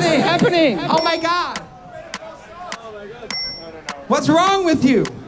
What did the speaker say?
happening? Oh my God. What's wrong with you?